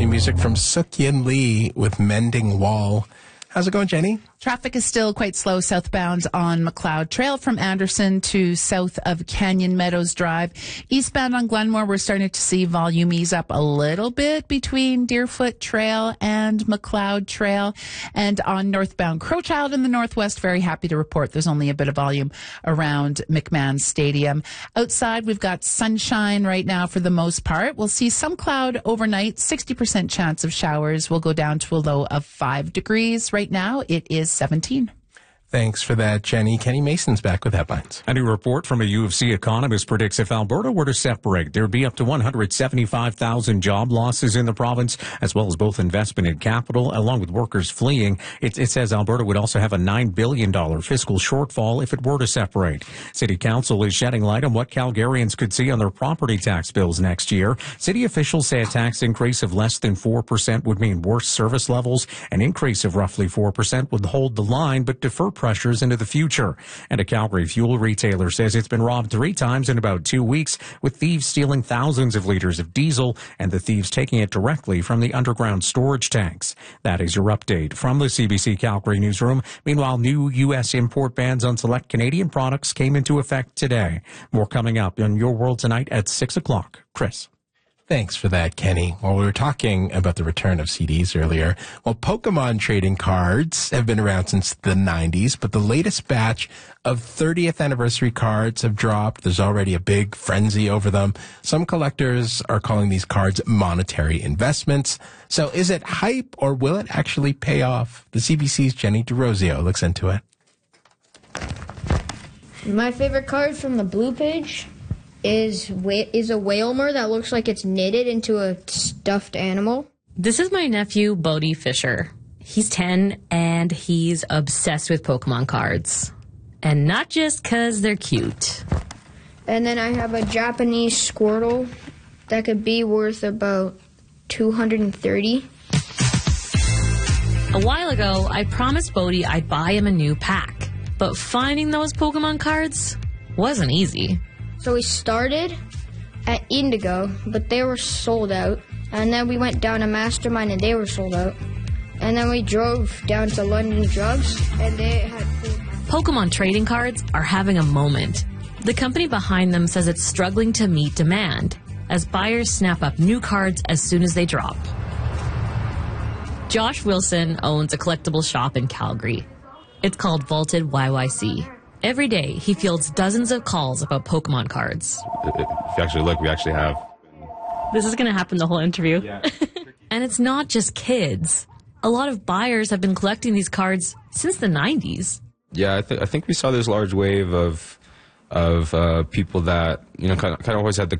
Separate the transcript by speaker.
Speaker 1: New music from Suk-Yin Lee with Mending Wall. How's it going, Jenny?
Speaker 2: Traffic is still quite slow southbound on McLeod Trail from Anderson to south of Canyon Meadows Drive. Eastbound on Glenmore, we're starting to see volume ease up a little bit between Deerfoot Trail and McLeod Trail. And on northbound Crowchild in the northwest, very happy to report there's only a bit of volume around McMahon Stadium. Outside, we've got sunshine right now for the most part. We'll see some cloud overnight, 60% chance of showers. We'll go down to a low of 5 degrees. Right now, it is 17.
Speaker 1: Thanks for that, Jenny. Kenny Mason's back with headlines.
Speaker 3: A new report from a U of C economist predicts if Alberta were to separate, there'd be up to 175,000 job losses in the province, as well as both investment in capital, along with workers fleeing. It says Alberta would also have a $9 billion fiscal shortfall if it were to separate. City Council is shedding light on what Calgarians could see on their property tax bills next year. City officials say a tax increase of less than 4% would mean worse service levels. An increase of roughly 4% would hold the line, but defer pressures into the future. And a Calgary fuel retailer says it's been robbed 3 times in about 2 weeks, with thieves stealing thousands of liters of diesel and the thieves taking it directly from the underground storage tanks. That is your update from the CBC Calgary newsroom. Meanwhile, new U.S. import bans on select Canadian products came into effect today. More coming up on Your World Tonight at 6 o'clock. Chris.
Speaker 1: Thanks for that, Kenny. Well, we were talking about the return of CDs earlier. Well, Pokemon trading cards have been around since the 90s, but the latest batch of 30th anniversary cards have dropped. There's already a big frenzy over them. Some collectors are calling these cards monetary investments. So is it hype or will it actually pay off? The CBC's Jenny DeRosio looks into it.
Speaker 4: My favorite card from the blue page is a Wailmer that looks like it's knitted into a stuffed animal.
Speaker 5: This is my nephew, Bodhi Fisher. He's 10, and he's obsessed with Pokemon cards. And not just because they're cute.
Speaker 4: And then I have a Japanese Squirtle that could be worth about $230.
Speaker 5: A while ago, I promised Bodhi I'd buy him a new pack. But finding those Pokemon cards wasn't easy.
Speaker 4: So we started at Indigo, but they were sold out. And then we went down to Mastermind, and they were sold out. And then we drove down to London Drugs, and they had
Speaker 5: Pokemon trading cards are having a moment. The company behind them says it's struggling to meet demand, as buyers snap up new cards as soon as they drop. Josh Wilson owns a collectible shop in Calgary. It's called Vaulted YYC. Every day, he fields dozens of calls about Pokemon cards.
Speaker 6: If you actually look, we actually have...
Speaker 5: This is going to happen the whole interview.
Speaker 6: Yeah.
Speaker 5: And it's not just kids. A lot of buyers have been collecting these cards since the 90s.
Speaker 6: Yeah, I think we saw this large wave of people that, kind of always had the